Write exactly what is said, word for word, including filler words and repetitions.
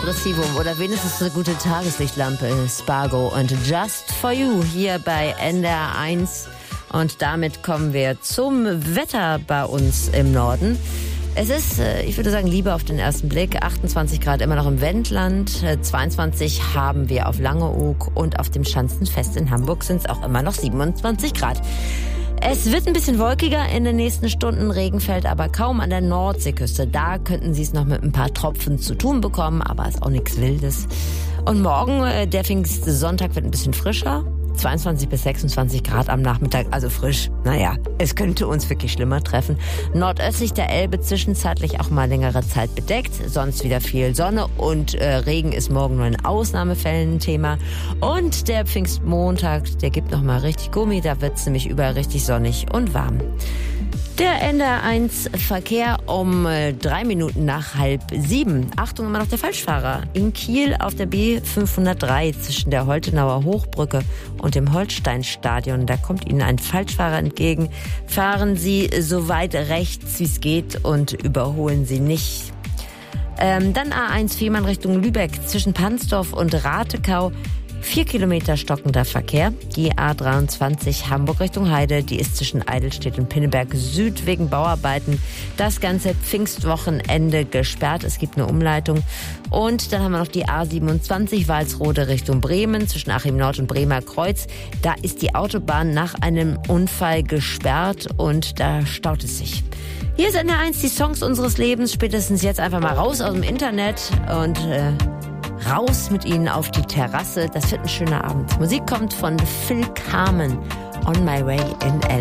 Depressivum oder wenigstens eine gute Tageslichtlampe. Spargo und Just For You hier bei N D R eins. Und damit kommen wir zum Wetter bei uns im Norden. Es ist, ich würde sagen, Liebe auf den ersten Blick. achtundzwanzig Grad immer noch im Wendland. zweiundzwanzig haben wir auf Langeoog und auf dem Schanzenfest in Hamburg sind es auch immer noch siebenundzwanzig Grad. Es wird ein bisschen wolkiger in den nächsten Stunden. Regen fällt aber kaum an der Nordseeküste. Da könnten Sie es noch mit ein paar Tropfen zu tun bekommen, aber ist auch nichts Wildes. Und morgen, der Pfingstsonntag, wird ein bisschen frischer. zweiundzwanzig bis sechsundzwanzig Grad am Nachmittag, also frisch. Naja, es könnte uns wirklich schlimmer treffen. Nordöstlich der Elbe zwischenzeitlich auch mal längere Zeit bedeckt. Sonst wieder viel Sonne und äh, Regen ist morgen nur in Ausnahmefällen ein Thema. Und der Pfingstmontag, der gibt noch mal richtig Gummi. Da wird es nämlich überall richtig sonnig und warm. Der N D R eins Verkehr um äh, drei Minuten nach halb sieben. Achtung, immer noch der Falschfahrer. In Kiel auf der B fünfhundertdrei zwischen der Holtenauer Hochbrücke und dem Holsteinstadion. Da kommt Ihnen ein Falschfahrer entgegen. Fahren Sie so weit rechts, wie es geht und überholen Sie nicht. Ähm, dann A eins Fehmarn Richtung Lübeck zwischen Pansdorf und Ratekau. Vier Kilometer stockender Verkehr. Die A dreiundzwanzig Hamburg Richtung Heide, die ist zwischen Eidelstedt und Pinneberg Süd wegen Bauarbeiten. Das ganze Pfingstwochenende gesperrt. Es gibt eine Umleitung. Und dann haben wir noch die A siebenundzwanzig Walsrode Richtung Bremen zwischen Achim Nord und Bremer Kreuz. Da ist die Autobahn nach einem Unfall gesperrt und da staut es sich. Hier ist N D R eins, die Songs unseres Lebens. Spätestens jetzt einfach mal raus aus dem Internet und äh, raus mit Ihnen auf die Terrasse. Das wird ein schöner Abend. Musik kommt von Phil Carmen, On My Way in L A.